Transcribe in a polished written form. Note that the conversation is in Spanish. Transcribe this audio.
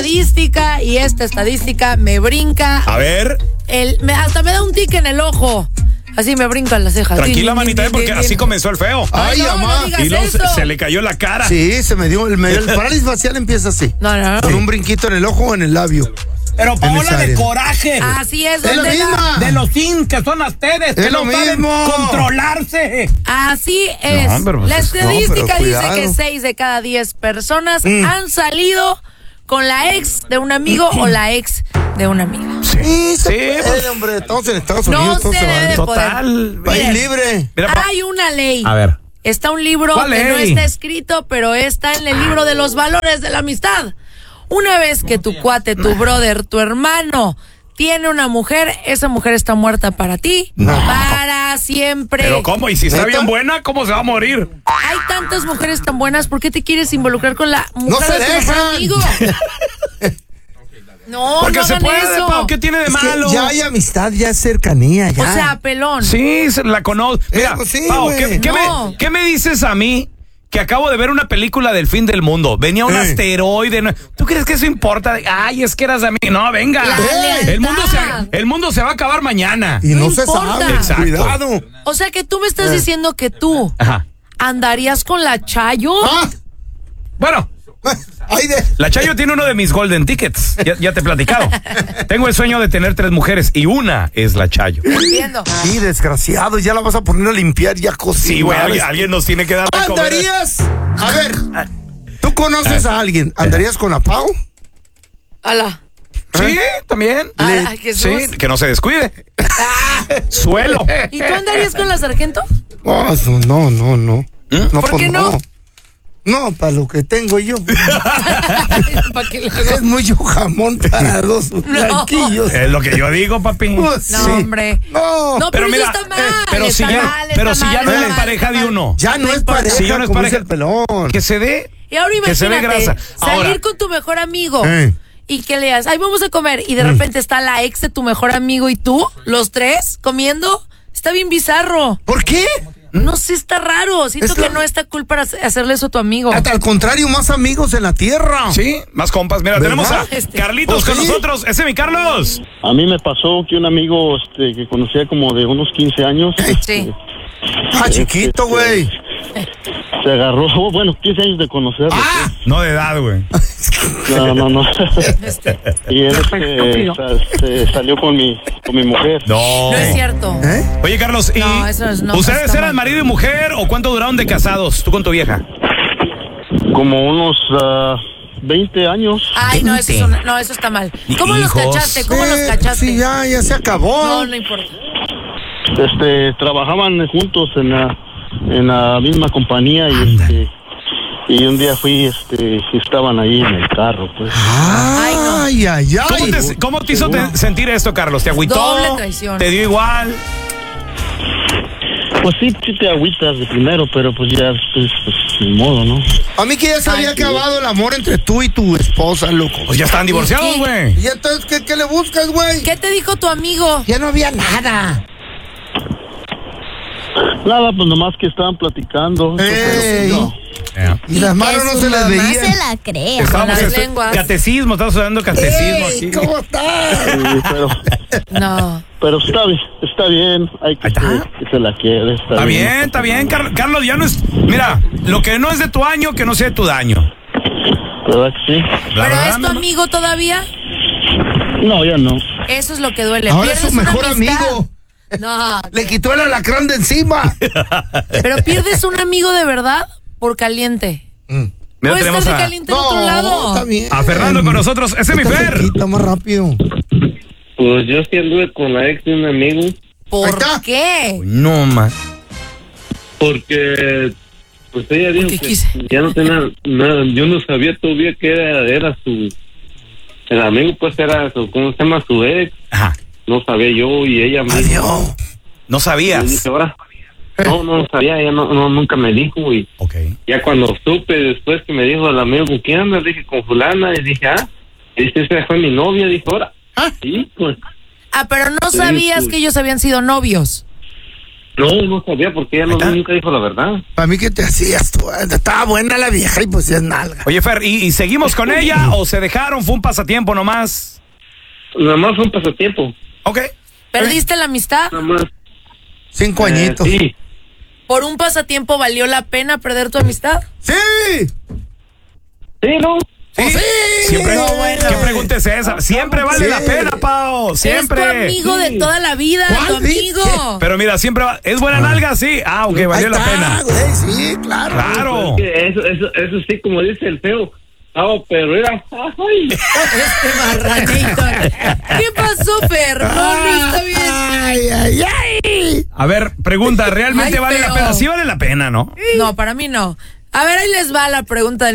estadística y esta estadística me brinca. A ver. Hasta me da un tic en el ojo. Así me brincan las cejas. Tranquila, manita, porque así comenzó el feo. Ay, no, mamá. no Y luego eso. se le cayó la cara. Sí, se me dio el parálisis facial empieza así. No. Con un brinquito en el ojo o en el labio. Pero Paola, esa de área. coraje. Así es, Es lo donde mismo. De los sin que son ustedes, que Es lo no saben mismo. controlarse. Así es. No, pero pues, la estadística pero dice cuidado. que 6 de cada 10 personas han salido con la ex de un amigo o la ex de una amiga. Sí, Sí, pues. hombre, estamos en Estados No Unidos, todo se se debe vale. de Total. País Miren. libre. Mira, Hay una ley. a ver. Está un libro ¿Cuál que no ley? está escrito, pero está en el libro de los valores de la amistad. Una vez que tu cuate, tu brother, tu hermano tiene una mujer, esa mujer está muerta para ti, para siempre. Pero ¿cómo? ¿Y si está ¿Neta? bien buena, cómo se va a morir? Hay tantas mujeres tan buenas, ¿por qué te quieres involucrar con la mujer No se de tu mejor dejan. amigo? No, Porque no se hagan puede, eso. Pau, ¿qué tiene de Es que malo? ya hay amistad, ya es cercanía, ya. O sea, pelón. Sí, la conozco. Mira, pues sí, Pau, güey. No. ¿qué me dices a mí? Que acabo de ver una película del fin del mundo. Venía un asteroide. ¿Tú crees que eso importa? Ay, es que eras a mí. No, venga. La lealtad. El mundo se va a acabar mañana. Y no No se importa. sabe. Exacto. Cuidado. O sea que tú me estás diciendo que tú Ajá. andarías con la Chayo. Ah, Bueno, ay de. la Chayo tiene uno de mis golden tickets. Ya te he platicado. Tengo el sueño de tener 3 mujeres y una es la Chayo. Entiendo. Sí, desgraciado, ya la vas a poner a limpiar ya cocinar. Sí, güey, alguien nos tiene que dar de comer. ¿Andarías? A ver, ¿tú conoces a alguien? ¿Andarías con la Pau? Ala. Sí, también. Ay, Jesús. Sí, que no se descuide. Suelo. ¿Y tú andarías con la sargento? Oh, no. No, ¿Por pues qué no? No, para lo que tengo yo. ¿Para qué le Es mucho jamón para dos blanquillos. Es lo que yo digo, papi. Pues, No, sí. hombre. No, No, pero mira, eso está mal. pero si está ya, mal, pero está si ya mal, no es está la mal, pareja está de mal. uno. ya no es importa. pareja, Si ya no es como pareja, dice el pelón. Que se dé. Y ahora Que se dé imagínate, grasa. salir Ahora. con tu mejor amigo Eh. y que le digas, ay, vamos a comer, y de repente está la ex de tu mejor amigo y tú, los tres, comiendo. Está bien bizarro. ¿Por qué? No sé, está raro. Siento Es que- que no está cool para hacerle eso a tu amigo. Hasta al contrario, más amigos en la tierra. Sí, más compas. Mira, ¿Verdad? tenemos a Carlitos Pues con sí. nosotros. Ese es mi Carlos. A mí me pasó que un amigo que conocía como de unos 15 años Sí. Ah, chiquito, güey. se agarró, bueno, 15 años de conocerlo. No de edad, güey. No. Y él se salió con mi mujer. No. No es cierto. Oye, Carlos, ¿y No, eso no ustedes está eran mal. marido y mujer o cuánto duraron de casados tú con tu vieja? Como unos 20 años. Ay, no, eso, no, eso está mal. ¿Cómo los Hijos. cachaste? ¿Cómo los cachaste? Sí, ya se acabó. No importa. Trabajaban juntos en la misma compañía y un día fui y estaban ahí en el carro, pues. Ay, ay, ay. ¿Cómo te hizo sentir esto, Carlos? ¿Te agüitó? Doble traición. ¿Te dio igual? Pues sí te agüitas de primero, pero pues ya pues ni modo, ¿no? A mí que ya se había Ay, acabado el amor entre tú y tu esposa, loco. Pues ya están divorciados, ¿Y güey. ¿Y entonces qué le buscas, güey? ¿Qué te dijo tu amigo? Ya no había nada. Nada, pues nomás que estaban platicando. Ey. No. Y las manos no se les mamá veían. se la cree. Estábamos las lenguas. catecismo, estamos estudiando catecismo Ey, aquí. ¿cómo estás? Sí, No. pero está bien, hay que, Ahí está. que se la quede. Está bien, Carlos, ya no es... Mira, lo que no es de tu año, que no sea de tu daño. ¿Verdad que sí? La ¿Pero verdad, es tu no- amigo todavía? No, ya no. Eso es lo que duele. Ahora es su Pierdes una mejor amistad. amigo. No, Le quitó el alacrán de encima. pero pierdes un amigo de verdad por caliente. Mira, Puedes tenemos estar de a, caliente en otro lado. está bien. a Fernando con nosotros. Ese es mi Está Fer. cerquita, más rápido. Pues yo sí anduve con la ex de un amigo Ahí ¿Por está. qué? No, man. porque pues ella dijo Porque que quise. ya no tenía nada. Yo no sabía todavía que era el amigo, pues era ¿cómo se llama? Su ex. Ajá. No sabía yo y ella me Adiós. No yo sabías. dije, ahora no sabía, ella nunca me dijo y Ok. ya cuando supe después que me dijo el amigo, ¿con quién andas? Dije, con fulana, y dije, esa fue mi novia, dije, ahora. Sí, pues. Ah, pero no Sí, sabías pues. que ellos habían sido novios. No sabía porque ella nunca dijo la verdad. Para mí, ¿qué te hacías tú? Estaba buena la vieja y pues es nalga. Oye, Fer, ¿y seguimos con ella o se dejaron? ¿Fue un pasatiempo nomás? Nada más fue un pasatiempo. Ok. ¿Perdiste la amistad? Nada más. 5 añitos. Sí. ¿Por un pasatiempo valió la pena perder tu amistad? ¡Sí! Sí, ¿no? Sí. Siempre. No, bueno. ¿Qué pregunta es esa? Siempre vale la pena, Pao. Siempre. Es tu amigo de toda la vida, tu ¿Cuál? amigo. Pero mira, siempre va. ¿Es buena nalga? Sí. Ah, ok, valió Ahí la está, pena. güey, sí, claro. Claro. Es que eso sí, como dice el feo. Pero era... Ay. Este marranito. ¿Qué pasó, Fer? No está bien. Ay. A ver, pregunta, ¿realmente Ay, vale la feo. pena? Sí vale la pena, ¿no? No, para mí no. A ver, ahí les va la pregunta del